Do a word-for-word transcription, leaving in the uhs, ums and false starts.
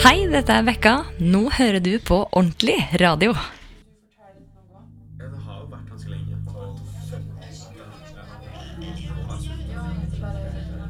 Hei, dette er Bekka. Nå hører du på ordentlig radio. Ja, det har jo vært ganske lenge.